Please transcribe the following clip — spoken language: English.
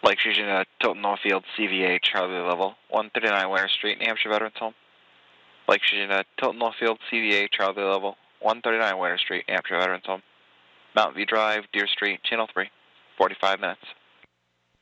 Like Fusion, Tilton Northfield, CVA, Charlie Level, 139 Ware Street, New Hampshire Veterans Home. Like Fusion, Tilton Northfield, CVA, Charlie Level, 139 Ware Street, New Hampshire Veterans Home. Mountain View Drive, Deer Street, Channel 3, 45 minutes.